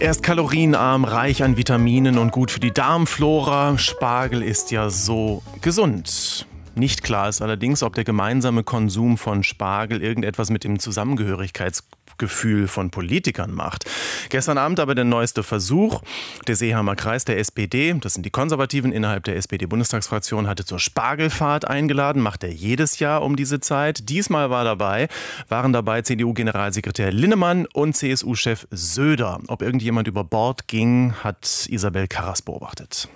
Er ist kalorienarm, reich an Vitaminen und gut für die Darmflora. Spargel ist ja so gesund. Nicht klar ist allerdings, ob der gemeinsame Konsum von Spargel irgendetwas mit dem Zusammengehörigkeitsgefühl von Politikern macht. Gestern Abend aber der neueste Versuch. Der Seeheimer Kreis der SPD, das sind die Konservativen innerhalb der SPD-Bundestagsfraktion, hatte zur Spargelfahrt eingeladen. Macht er jedes Jahr um diese Zeit. Diesmal waren dabei CDU-Generalsekretär Linnemann und CSU-Chef Söder. Ob irgendjemand über Bord ging, hat Isabel Karras beobachtet.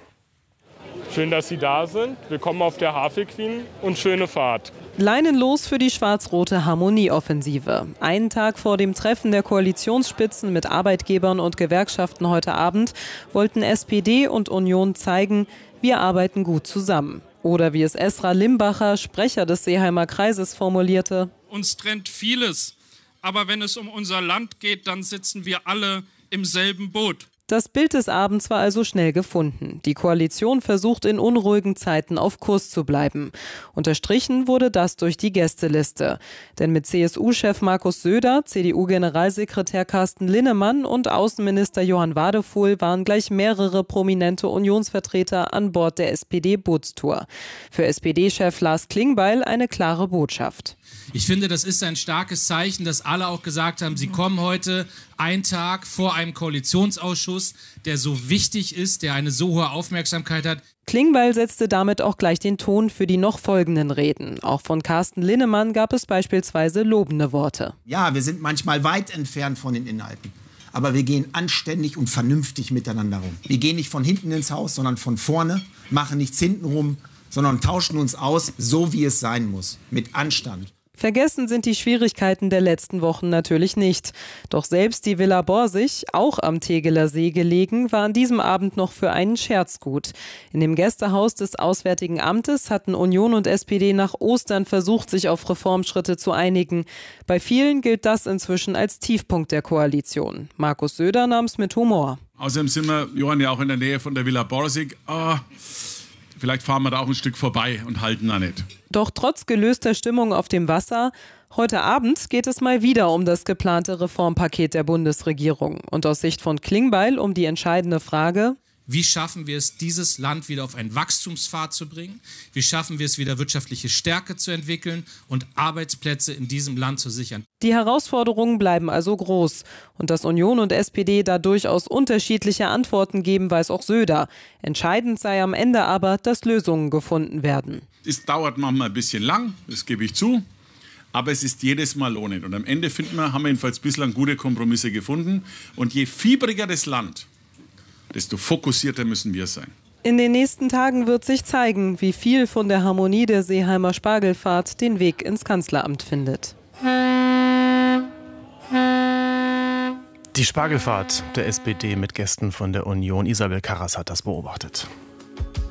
Schön, dass Sie da sind. Willkommen auf der Havel Queen und schöne Fahrt. Leinenlos für die schwarz-rote Harmonieoffensive. Einen Tag vor dem Treffen der Koalitionsspitzen mit Arbeitgebern und Gewerkschaften heute Abend wollten SPD und Union zeigen, wir arbeiten gut zusammen. Oder wie es Esra Limbacher, Sprecher des Seeheimer Kreises, formulierte: Uns trennt vieles, aber wenn es um unser Land geht, dann sitzen wir alle im selben Boot. Das Bild des Abends war also schnell gefunden. Die Koalition versucht in unruhigen Zeiten auf Kurs zu bleiben. Unterstrichen wurde das durch die Gästeliste. Denn mit CSU-Chef Markus Söder, CDU-Generalsekretär Carsten Linnemann und Außenminister Johann Wadefuhl waren gleich mehrere prominente Unionsvertreter an Bord der SPD-Bootstour. Für SPD-Chef Lars Klingbeil eine klare Botschaft. Ich finde, das ist ein starkes Zeichen, dass alle auch gesagt haben, sie kommen heute einen Tag vor einem Koalitionsausschuss, der so wichtig ist, der eine so hohe Aufmerksamkeit hat. Klingbeil setzte damit auch gleich den Ton für die noch folgenden Reden. Auch von Carsten Linnemann gab es beispielsweise lobende Worte. Ja, wir sind manchmal weit entfernt von den Inhalten. Aber wir gehen anständig und vernünftig miteinander rum. Wir gehen nicht von hinten ins Haus, sondern von vorne, machen nichts hintenrum, sondern tauschen uns aus, so wie es sein muss, mit Anstand. Vergessen sind die Schwierigkeiten der letzten Wochen natürlich nicht. Doch selbst die Villa Borsig, auch am Tegeler See gelegen, war an diesem Abend noch für einen Scherz gut. In dem Gästehaus des Auswärtigen Amtes hatten Union und SPD nach Ostern versucht, sich auf Reformschritte zu einigen. Bei vielen gilt das inzwischen als Tiefpunkt der Koalition. Markus Söder nahm es mit Humor. Außerdem sind wir, Johann, ja auch in der Nähe von der Villa Borsig. Vielleicht fahren wir da auch ein Stück vorbei und halten da nicht. Doch trotz gelöster Stimmung auf dem Wasser, heute Abend geht es mal wieder um das geplante Reformpaket der Bundesregierung. Und aus Sicht von Klingbeil um die entscheidende Frage: Wie schaffen wir es, dieses Land wieder auf einen Wachstumspfad zu bringen? Wie schaffen wir es, wieder wirtschaftliche Stärke zu entwickeln und Arbeitsplätze in diesem Land zu sichern? Die Herausforderungen bleiben also groß. Und dass Union und SPD da durchaus unterschiedliche Antworten geben, weiß auch Söder. Entscheidend sei am Ende aber, dass Lösungen gefunden werden. Es dauert manchmal ein bisschen lang, das gebe ich zu. Aber es ist jedes Mal lohnend. Und am Ende haben wir jedenfalls bislang gute Kompromisse gefunden. Und je fiebriger das Land, desto fokussierter müssen wir sein. In den nächsten Tagen wird sich zeigen, wie viel von der Harmonie der Seeheimer Spargelfahrt den Weg ins Kanzleramt findet. Die Spargelfahrt der SPD mit Gästen von der Union. Isabel Karras hat das beobachtet.